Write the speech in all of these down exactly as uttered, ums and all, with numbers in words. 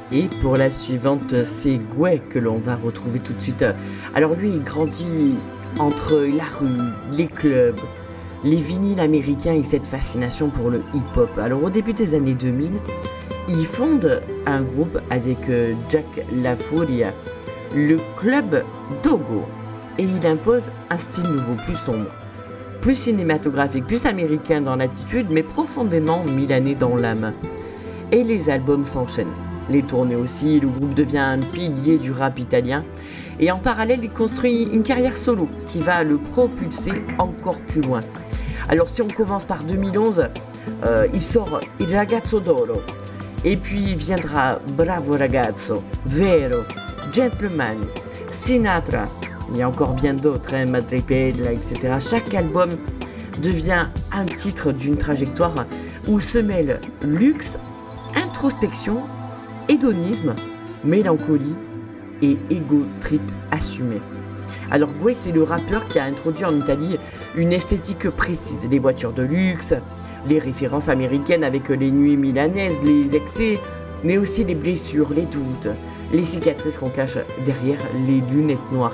Et pour la suivante, c'est Gway que l'on va retrouver tout de suite. Alors lui, il grandit entre la rue, les clubs, les vinyles américains et cette fascination pour le hip-hop. Alors au début des années deux mille, il fonde un groupe avec Jack LaFuria, le club Dogo. Et il impose un style nouveau, plus sombre, plus cinématographique, plus américain dans l'attitude, mais profondément milanais dans l'âme. Et les albums s'enchaînent. Les tournées aussi, le groupe devient un pilier du rap italien. Et en parallèle, il construit une carrière solo qui va le propulser encore plus loin. Alors si on commence par deux mille onze, euh, il sort Il Ragazzo d'Oro. Et puis viendra Bravo Ragazzo, Vero, Gentleman, Sinatra. Il y a encore bien d'autres, hein, Madre Bella, et cetera. Chaque album devient un titre d'une trajectoire où se mêlent luxe, introspection, hédonisme, mélancolie et ego trip assumé. Alors Gway, c'est le rappeur qui a introduit en Italie une esthétique précise, les voitures de luxe, les références américaines avec les nuits milanaises, les excès, mais aussi les blessures, les doutes, les cicatrices qu'on cache derrière les lunettes noires.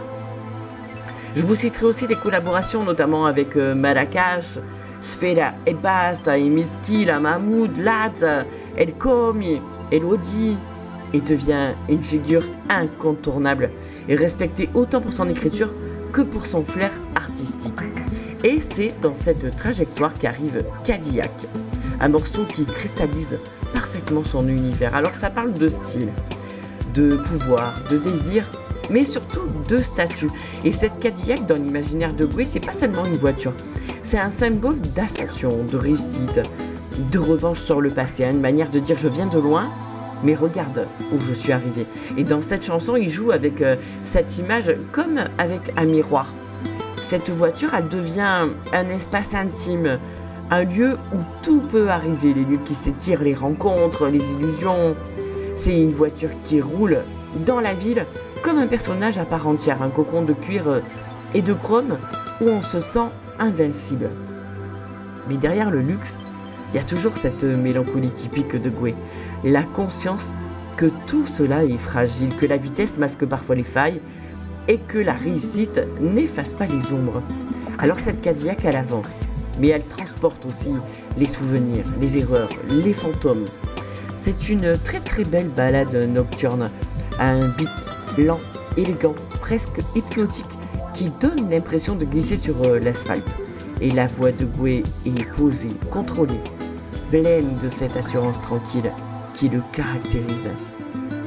Je vous citerai aussi des collaborations notamment avec euh, Marracash, Sfera e Basta, et Miskila, Mahmoud, Lazza, El Komi, Elodie, et devient une figure incontournable et respectée autant pour son écriture que pour son flair artistique. Et c'est dans cette trajectoire qu'arrive Cadillac, un morceau qui cristallise parfaitement son univers. Alors ça parle de style, de pouvoir, de désir, mais surtout de statut. Et cette Cadillac dans l'imaginaire de Gway, c'est pas seulement une voiture, c'est un symbole d'ascension, de réussite, de revanche sur le passé, hein, une manière de dire je viens de loin, mais regarde où je suis arrivé. Et dans cette chanson, il joue avec euh, cette image comme avec un miroir. Cette voiture, elle devient un espace intime, un lieu où tout peut arriver, les lieux qui s'étirent, les rencontres, les illusions. C'est une voiture qui roule dans la ville comme un personnage à part entière, un cocon de cuir et de chrome où on se sent invincible. Mais derrière le luxe, il y a toujours cette mélancolie typique de Gway, la conscience que tout cela est fragile, que la vitesse masque parfois les failles et que la réussite n'efface pas les ombres. Alors cette Cadillac, elle avance, mais elle transporte aussi les souvenirs, les erreurs, les fantômes. C'est une très très belle balade nocturne, un beat lent, élégant, presque hypnotique, qui donne l'impression de glisser sur l'asphalte. Et la voix de Gway est posée, contrôlée, pleine de cette assurance tranquille qui le caractérise.